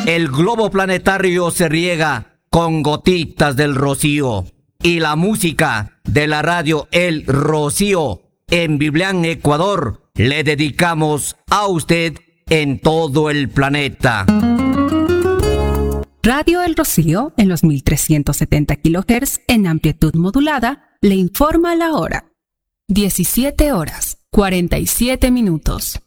El globo planetario se riega con gotitas del rocío. Y la música de la radio El Rocío en Biblián, Ecuador, le dedicamos a usted en todo el planeta. Radio El Rocío, en los 1370 kHz en amplitud modulada, le informa la hora. 17 horas, 47 minutos.